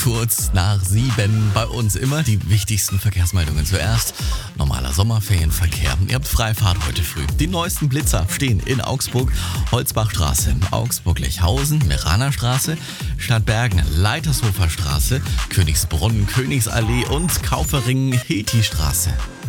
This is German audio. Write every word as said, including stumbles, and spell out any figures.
Kurz nach sieben bei uns immer die wichtigsten Verkehrsmeldungen zuerst. Normaler Sommerferienverkehr. Ihr habt Freifahrt heute früh. Die neuesten Blitzer stehen in Augsburg, Holzbachstraße, Augsburg-Lechhausen, Meraner Straße, Stadtbergen, Leitershofer Straße, Königsbrunn, Königsallee und Kaufering-Hilti-Straße.